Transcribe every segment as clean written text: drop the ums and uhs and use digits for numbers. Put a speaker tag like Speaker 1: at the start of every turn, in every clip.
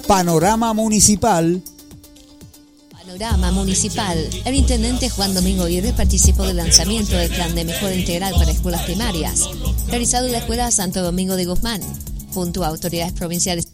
Speaker 1: Panorama Municipal.
Speaker 2: Panorama Municipal. El intendente Juan Domingo Aguirre participó del lanzamiento del Plan de Mejora Integral para Escuelas Primarias, realizado en la Escuela Santo Domingo de Guzmán, junto a autoridades provinciales.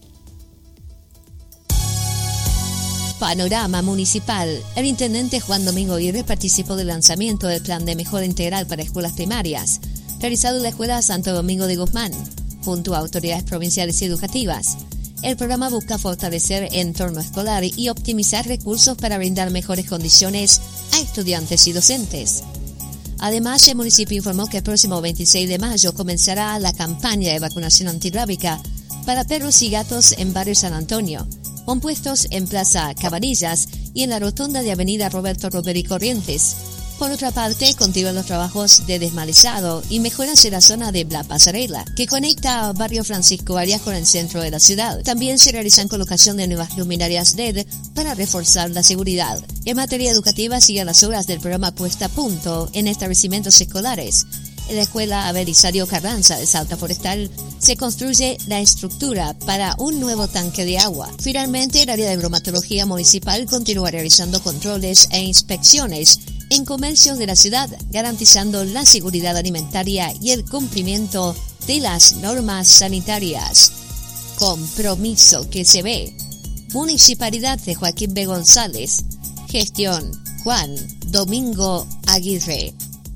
Speaker 2: Panorama Municipal. El intendente Juan Domingo Aguirre participó del lanzamiento del Plan de Mejora Integral para Escuelas Primarias, realizado en la Escuela Santo Domingo de Guzmán, junto a autoridades provinciales y educativas. El programa busca fortalecer el entorno escolar y optimizar recursos para brindar mejores condiciones a estudiantes y docentes. Además, el municipio informó que el próximo 26 de mayo comenzará la campaña de vacunación antirrábica para perros y gatos en barrio San Antonio, con puestos en Plaza Cabanillas y en la rotonda de Avenida Roberto Romero y Corrientes. Por otra parte, continúan los trabajos de desmalezado y mejoras en la zona de La Pasarela, que conecta a Barrio Francisco Arias con el centro de la ciudad. También se realizan colocación de nuevas luminarias LED para reforzar la seguridad. En materia educativa, siguen las obras del programa Puesta a Punto en establecimientos escolares. En la Escuela Belisario Carranza de Salta Forestal se construye la estructura para un nuevo tanque de agua. Finalmente, el área de bromatología municipal continúa realizando controles e inspecciones en comercios de la ciudad, garantizando la seguridad alimentaria y el cumplimiento de las normas sanitarias. Compromiso que se ve. Municipalidad de Joaquín B. González. Gestión Juan Domingo Aguirre.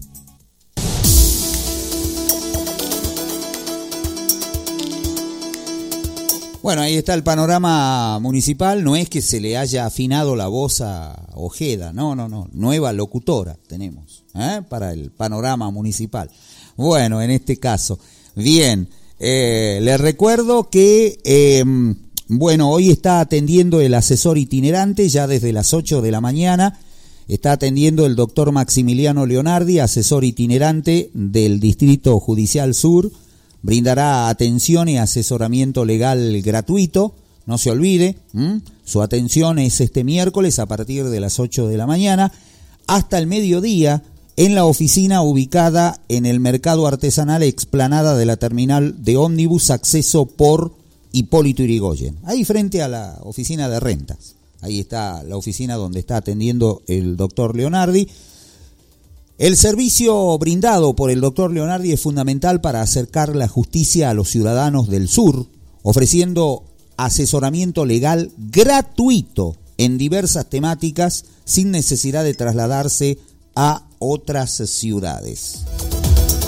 Speaker 1: Bueno, ahí está el panorama municipal. No es que se le haya afinado la voz a Ojeda, no. Nueva locutora tenemos para el panorama municipal. Bueno, en este caso. Bien, les recuerdo que, hoy está atendiendo el asesor itinerante ya desde las 8 de la mañana. Está atendiendo el doctor Maximiliano Leonardi, asesor itinerante del Distrito Judicial Sur. Brindará atención y asesoramiento legal gratuito, no se olvide, su atención es este miércoles a partir de las 8 de la mañana hasta el mediodía en la oficina ubicada en el Mercado Artesanal explanada de la terminal de ómnibus, acceso por Hipólito Yrigoyen, ahí frente a la oficina de rentas. Ahí está la oficina donde está atendiendo el doctor Leonardi. El servicio brindado por el doctor Leonardi es fundamental para acercar la justicia a los ciudadanos del sur, ofreciendo asesoramiento legal gratuito en diversas temáticas sin necesidad de trasladarse a otras ciudades.